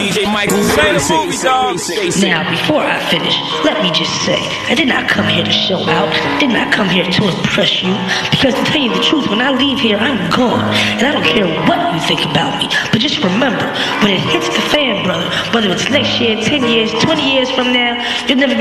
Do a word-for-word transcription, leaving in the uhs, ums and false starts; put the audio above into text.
D J Michael, say the movie, dog. Now, before I finish, let me just say, I did not come here to show out, did not come here to impress you, because to tell you the truth, when I leave here, I'm gone, and I don't care what you think about me, but just remember, when it hits the fan, brother, whether it's next year, ten years, twenty years from now, you'll never be